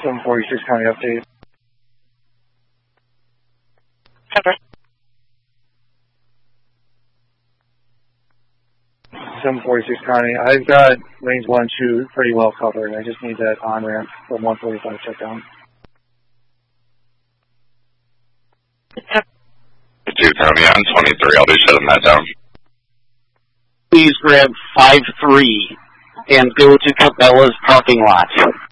746 County update. 746 County. I've got lanes 1 and 2 pretty well covered. I just need that on-ramp from 145 shut down. 2 County on 23. I'll be shutting that down. Please grab 5-3 and go to Cabela's parking lot.